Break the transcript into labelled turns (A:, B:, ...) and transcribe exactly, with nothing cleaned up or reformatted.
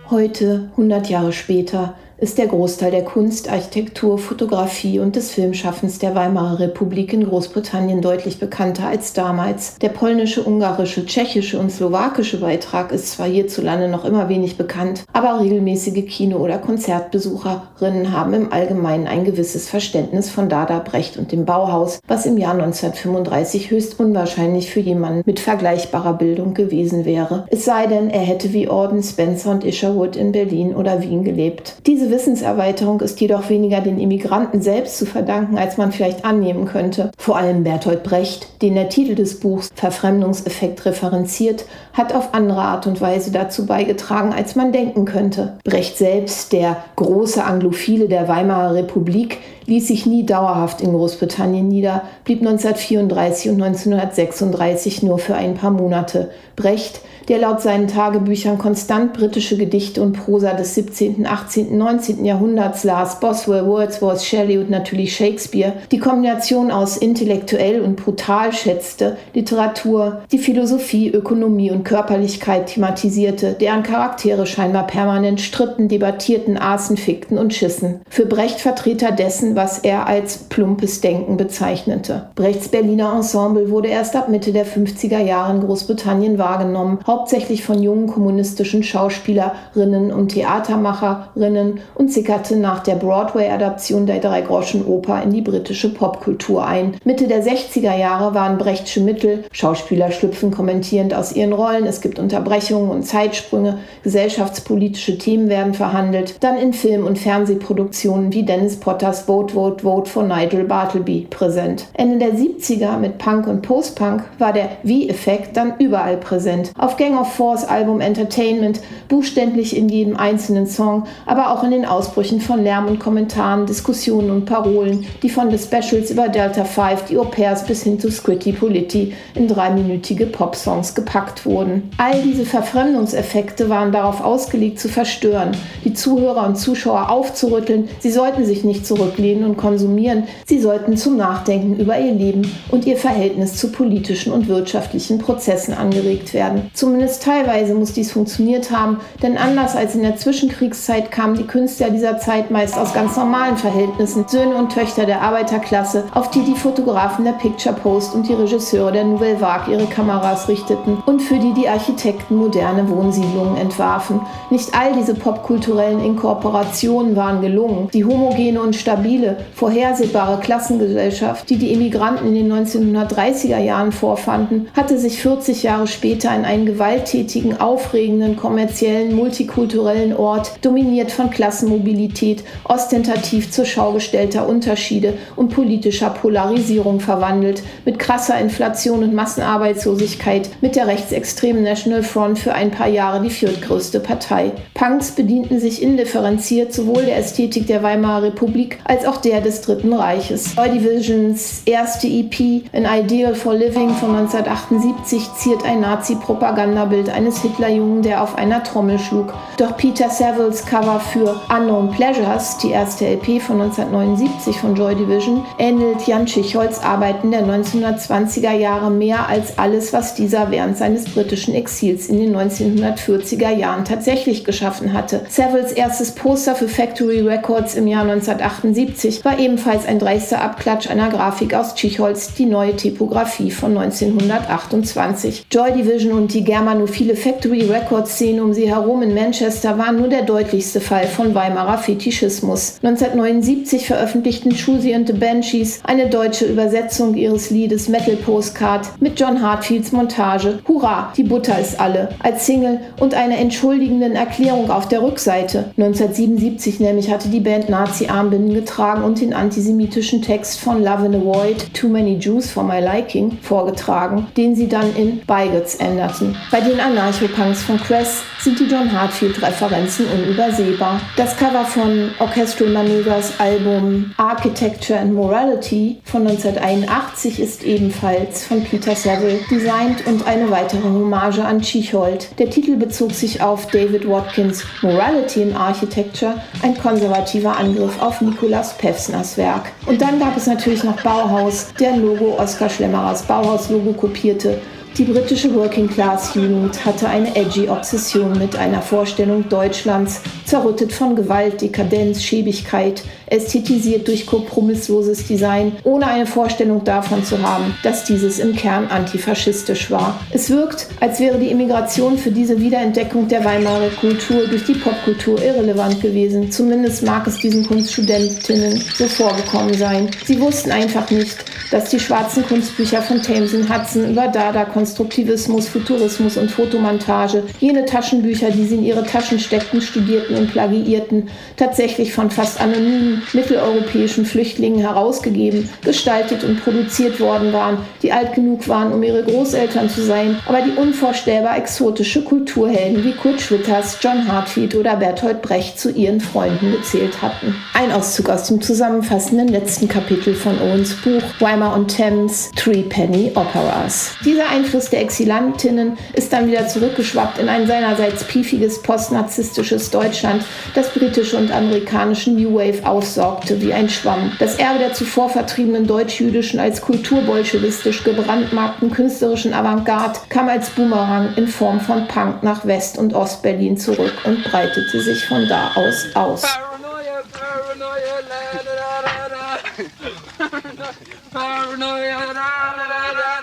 A: Heute, hundert Jahre später, ist der Großteil der Kunst, Architektur, Fotografie und des Filmschaffens der Weimarer Republik in Großbritannien deutlich bekannter als damals. Der polnische, ungarische, tschechische und slowakische Beitrag ist zwar hierzulande noch immer wenig bekannt, aber regelmäßige Kino- oder Konzertbesucherinnen haben im Allgemeinen ein gewisses Verständnis von Dada, Brecht und dem Bauhaus, was im Jahr neunzehnhundertfünfunddreißig höchst unwahrscheinlich für jemanden mit vergleichbarer Bildung gewesen wäre. Es sei denn, er hätte wie Auden, Spencer und Isherwood in Berlin oder Wien gelebt. Diese Wissenserweiterung ist jedoch weniger den Immigranten selbst zu verdanken, als man vielleicht annehmen könnte. Vor allem Bertolt Brecht, den der Titel des Buchs Verfremdungseffekt referenziert, hat auf andere Art und Weise dazu beigetragen, als man denken könnte. Brecht selbst, der große Anglophile der Weimarer Republik, ließ sich nie dauerhaft in Großbritannien nieder, blieb neunzehnhundertvierunddreißig und neunzehnhundertsechsunddreißig nur für ein paar Monate. Brecht, der laut seinen Tagebüchern konstant britische Gedichte und Prosa des siebzehnten, achtzehnten, neunzehnten Jahrhunderts las, Boswell, Wordsworth, Shelley und natürlich Shakespeare, die Kombination aus intellektuell und brutal schätzte, Literatur, die Philosophie, Ökonomie und Körperlichkeit thematisierte, deren Charaktere scheinbar permanent stritten, debattierten, aßen, fickten und schissen. Für Brecht Vertreter dessen, was er als plumpes Denken bezeichnete. Brechts Berliner Ensemble wurde erst ab Mitte der fünfziger Jahre in Großbritannien wahrgenommen, hauptsächlich von jungen kommunistischen Schauspielerinnen und Theatermacherinnen und sickerte nach der Broadway-Adaption der Drei-Groschen-Oper in die britische Popkultur ein. Mitte der sechziger Jahre waren Brechtsche Mittel, Schauspieler schlüpfen kommentierend aus ihren Rollen, es gibt Unterbrechungen und Zeitsprünge, gesellschaftspolitische Themen werden verhandelt, dann in Film- und Fernsehproduktionen wie Dennis Potters Vote, Vote, Vote von Nigel Bartleby präsent. Ende der siebziger mit Punk und Post-Punk war der Wie-Effekt dann überall präsent. Auf Gang of Fours Album Entertainment, buchstäblich in jedem einzelnen Song, aber auch in den Ausbrüchen von Lärm und Kommentaren, Diskussionen und Parolen, die von The Specials über Delta Five, die Au-pairs bis hin zu Scritti Politti in dreiminütige Popsongs gepackt wurden. All diese Verfremdungseffekte waren darauf ausgelegt zu verstören, die Zuhörer und Zuschauer aufzurütteln, sie sollten sich nicht zurücklehnen und konsumieren, sie sollten zum Nachdenken über ihr Leben und ihr Verhältnis zu politischen und wirtschaftlichen Prozessen angeregt werden. Zumindest teilweise muss dies funktioniert haben, denn anders als in der Zwischenkriegszeit kamen die Künstler dieser Zeit meist aus ganz normalen Verhältnissen, Söhne und Töchter der Arbeiterklasse, auf die die Fotografen der Picture Post und die Regisseure der Nouvelle Vague ihre Kameras richteten und für die die Architekten moderne Wohnsiedlungen entwarfen. Nicht all diese popkulturellen Inkorporationen waren gelungen. Die homogene und stabile, vorhersehbare Klassengesellschaft, die die Immigranten in den neunzehnhundertdreißiger Jahren vorfanden, hatte sich vierzig Jahre später in einen gewalttätigen, aufregenden, kommerziellen, multikulturellen Ort, dominiert von Klassenmobilität, ostentativ zur Schau gestellter Unterschiede und politischer Polarisierung verwandelt, mit krasser Inflation und Massenarbeitslosigkeit, mit der rechtsextremen National Front für ein paar Jahre die viertgrößte Partei. Punks bedienten sich indifferenziert sowohl der Ästhetik der Weimarer Republik als auch der des Dritten Reiches. Joy Divisions erste E P, An Ideal for Living von neunzehnhundertachtundsiebzig, ziert ein Nazi-Propagandabild eines Hitlerjungen, der auf einer Trommel schlug. Doch Peter Saviles Cover für Unknown Pleasures, die erste L P von neunzehnhundertneunundsiebzig von Joy Division, ähnelt Jan Tschicholz Arbeiten der neunzehnhundertzwanziger Jahre mehr als alles, was dieser während seines britischen Exils in den neunzehnhundertvierziger Jahren tatsächlich geschaffen hatte. Saviles erstes Poster für Factory Records im Jahr neunzehnhundertachtundsiebzig war ebenfalls ein dreister Abklatsch einer Grafik aus Tschicholz, die neue Typografie von neunzehnhundertachtundzwanzig. Joy Division und die germanophile Factory Records-Szene um sie herum in Manchester waren nur der deutlichste Fall von Weimarer Fetischismus. neunzehnhundertneunundsiebzig veröffentlichten Siouxsie and the Banshees eine deutsche Übersetzung ihres Liedes Metal Postcard mit John Hartfields Montage Hurra, die Butter ist alle als Single und einer entschuldigenden Erklärung auf der Rückseite. neunzehnhundertsiebenundsiebzig nämlich hatte die Band Nazi-Armbinden getragen und den antisemitischen Text von Love in a Void, Too Many Jews for My Liking, vorgetragen, den sie dann in Bigots änderten. Bei den Anarcho-Punks von Cress sind die John Hartfield-Referenzen unübersehbar. Das Cover von Orchestral Manoeuvres Album Architecture and Morality von neunzehnhunderteinundachtzig ist ebenfalls von Peter Saville designt und eine weitere Hommage an Tschichold. Der Titel bezog sich auf David Watkins' Morality in Architecture, ein konservativer Angriff auf Nikolaus Pevsners Werk. Und dann gab es natürlich noch Bauhaus, deren Logo Oskar Schlemmerers Bauhaus-Logo kopierte Die britische Working-Class-Jugend hatte eine edgy Obsession mit einer Vorstellung Deutschlands, zerrüttet von Gewalt, Dekadenz, Schäbigkeit, ästhetisiert durch kompromissloses Design, ohne eine Vorstellung davon zu haben, dass dieses im Kern antifaschistisch war. Es wirkt, als wäre die Immigration für diese Wiederentdeckung der Weimarer Kultur durch die Popkultur irrelevant gewesen. Zumindest mag es diesen Kunststudentinnen so vorgekommen sein. Sie wussten einfach nicht, dass die schwarzen Kunstbücher von Tamsin Hudson über Dada, Konstruktivismus, Futurismus und Fotomontage, jene Taschenbücher, die sie in ihre Taschen steckten, studierten und plagiierten, tatsächlich von fast anonymen mitteleuropäischen Flüchtlingen herausgegeben, gestaltet und produziert worden waren, die alt genug waren, um ihre Großeltern zu sein, aber die unvorstellbar exotische Kulturhelden wie Kurt Schwitters, John Heartfield oder Bertolt Brecht zu ihren Freunden gezählt hatten. Ein Auszug aus dem zusammenfassenden letzten Kapitel von Owens Buch Weimar und Thames, Three Penny Operas. Dieser Einfluss der Exilantinnen ist dann wieder zurückgeschwappt in ein seinerseits piefiges postnarzisstisches Deutschland, das britische und amerikanische New Wave aussaugte wie ein Schwamm. Das Erbe der zuvor vertriebenen deutsch-jüdischen, als kulturbolschewistisch gebrandmarkten künstlerischen Avantgarde kam als Boomerang in Form von Punk nach West- und Ostberlin zurück und breitete sich von da aus aus.
B: Paranoia, Paranoia, la, da, da, da. Paranoia, la, da, da, da.